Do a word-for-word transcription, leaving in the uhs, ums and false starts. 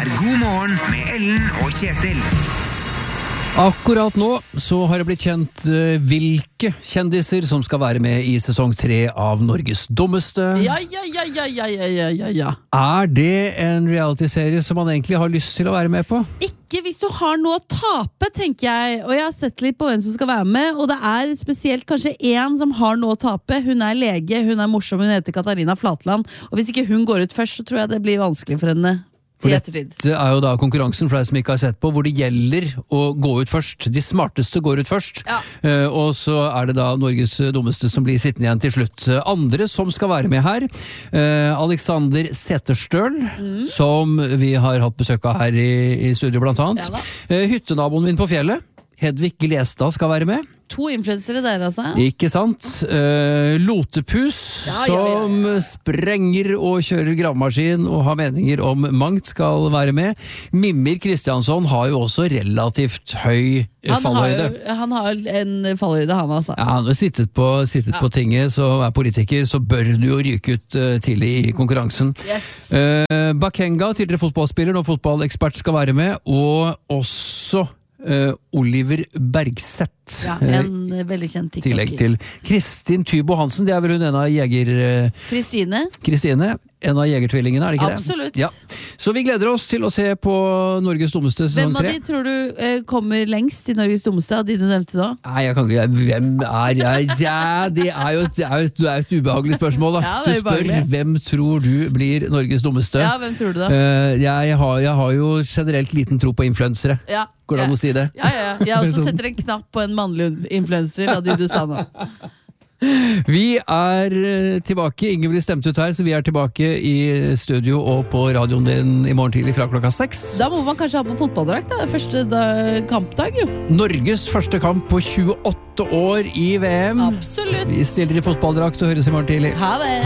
er God morgen med Ellen og Kjetil. Akkurat nå så har det blitt kjent uh, hvilke kjendiser som skal være med i sesong tre av Norges dummeste. Ja, ja, ja, ja, ja, ja, ja, ja. Er det en reality-serie som man egentlig har lyst til å være med på? Ikke hvis du har noe å tape, tenker jeg. Og jeg har sett litt på hvem som skal være med, og det er spesielt kanskje en som har noe å tape. Hun er lege, hun er morsom, hun heter Katarina Flatland. Og hvis ikke hun går ut først, så tror jeg det blir vanskelig for henne. For dette er jo da konkurransen for deg som ikke har sett på, hvor det gjelder å gå ut først. De smarteste går ut først, ja. uh, og så er det da Norges dummeste som blir sittende igjen til slutt. Andre som skal være med her, uh, Alexander Seterstøl, mm. som vi har hatt besøk av her i, i studio blant annet. Ja, uh, hyttenaboen min på fjellet, Hedvig Glestad, skal være med. To influensere der, altså. Ikke sant? Uh, Lotepus, ja, ja, ja, ja. som sprenger og kjører gravemaskin og har meninger om mangt, skal være med. Mimir Kristiansson har jo også relativt høy han fallhøyde. Har jo, han har en fallhøyde, han altså. Ja, han har sittet på, sittet ja. på tinget, så er politiker, så bør du jo ryke ut uh, tidlig i konkurransen. Yes. Uh, Bakenga, tidligere fotballspiller og fotballekspert, skal være med, og også Uh, Oliver Bergseth, ja, en uh, veldig kjent TikToker. Tillegg til Kristin Tybo Hansen, det er vel hun en av jeger... Kristine. Uh, Kristine, en av jegertvillingene, er det ikke Absolutt. det? Absolutt. Ja. Så vi gleder oss til å se på Norges dummeste sesong tre. Hvem av de tror du uh, kommer lengst i Norges dummeste av de du nevnte da? Nei, jeg kan ikke, hvem er jeg? Ja, det er jo et, det er jo et, det er et ubehagelig spørsmål da. Ja, du spør, ubehagelig. Hvem tror du blir Norges dummeste? Ja, hvem tror du da? Uh, jeg, har, jeg har jo generelt liten tro på influensere. Ja. Går det an å si det? Ja, ja, ja. Jeg også setter en knapp på en mannlig influencer av de du sa nå. Vi er tilbake, ingen blir stemt ut her, så vi er tilbake i studio og på radioen din i morgen tidlig fra klokka seks. Da må man kanskje ha på fotballdrakt, da. Første da, kampdag, jo. Norges første kamp på tjueåtte år i V M. Absolutt. Vi stiller i fotballdrakt og høres i morgen tidlig. Ha det!